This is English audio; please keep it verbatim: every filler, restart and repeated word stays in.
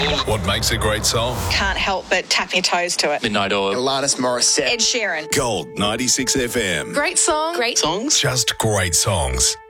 What makes a great song? Can't help but tap your toes to it. Midnight Oil. Alanis Morissette. Ed Sheeran. Gold ninety-six F M. Great song. Great songs. Just great songs.